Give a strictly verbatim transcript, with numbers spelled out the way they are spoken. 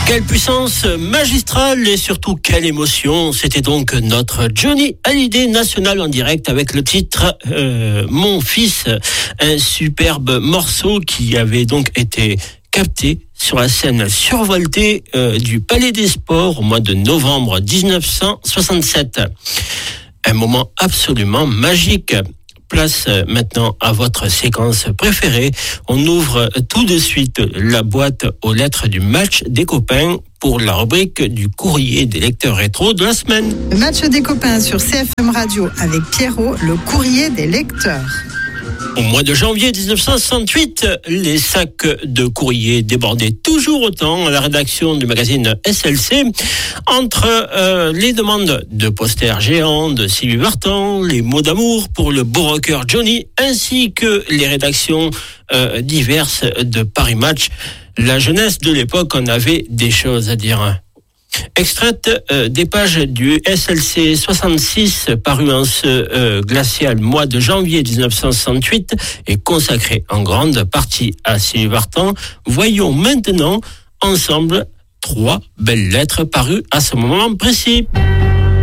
Quelle puissance magistrale et surtout quelle émotion. C'était donc notre Johnny Hallyday national en direct avec le titre euh, Mon fils, un superbe morceau qui avait donc été capté sur la scène survoltée euh, du Palais des Sports au mois de novembre dix-neuf cent soixante-sept. Un moment absolument magique. Place maintenant à votre séquence préférée. On ouvre tout de suite la boîte aux lettres du match des copains pour la rubrique du courrier des lecteurs rétro de la semaine. Le match des copains sur C F M Radio avec Pierrot, le courrier des lecteurs. Au mois de janvier dix-neuf cent soixante-huit, les sacs de courrier débordaient toujours autant à la rédaction du magazine S L C. Entre euh, les demandes de posters géants de Sylvie Vartan, les mots d'amour pour le beau rocker Johnny, ainsi que les rédactions euh, diverses de Paris Match, la jeunesse de l'époque en avait des choses à dire. Extraite euh, des pages du S L C soixante-six paru en ce euh, glacial mois de janvier dix-neuf cent soixante-huit et consacré en grande partie à Sylvie Vartan, voyons maintenant ensemble trois belles lettres parues à ce moment précis.